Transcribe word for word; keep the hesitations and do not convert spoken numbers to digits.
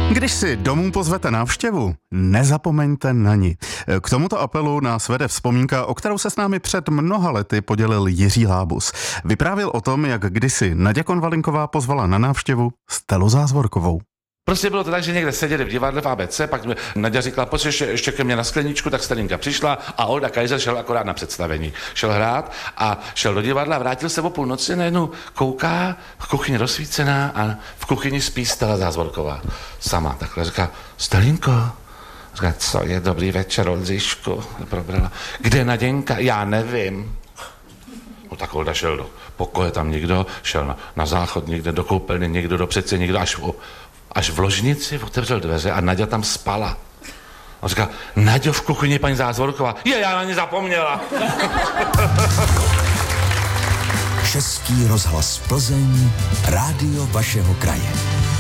Když si domů pozvete návštěvu, nezapomeňte na ní. K tomuto apelu nás vede vzpomínka, o kterou se s námi před mnoha lety podělil Jiří Lábus. Vyprávěl o tom, jak kdysi Naďa Konvalinková pozvala na návštěvu Stelu Zázvorkovou. Prostě bylo to tak, že někde seděli v divadle v á bé cé, pak Naďa říkala, pojď ještě, ještě ke mně na skleničku, tak Stelinka přišla a Olda Kaiser šel akorát na představení. Šel hrát a šel do divadla a vrátil se o půlnoci, najednou kouká, v kuchyni rozsvícená a v kuchyni spí Stela Zázvorková. Sama takhle říká, Stelinko, říká, co je, dobrý večer, Oldříšku, probrala. Kde Naděnka? Já nevím. No tak Olda šel do pokoje, tam někdo, šel na, na záchod někde, do koupelny, někdo do přece, někdo až v, až v ložnici otevřel dveře a Naďa tam spala. On říká, Naďo, v kuchyni paní Zázvorková. Je, já na ní zapomněla. Český rozhlas Plzeň, rádio vašeho kraje.